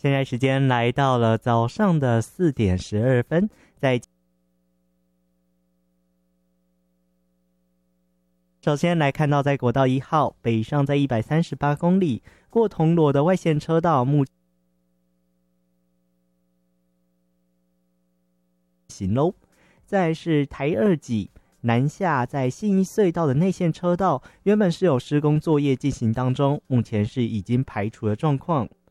现在时间来到了早上的4点12分，首先来看到在国道1号北上在138公里过铜锣的外线车道目行喽。再来是台2己南下在信义隧道的内线车道，原本是有施工作业进行当中，目前是已经排除的状况。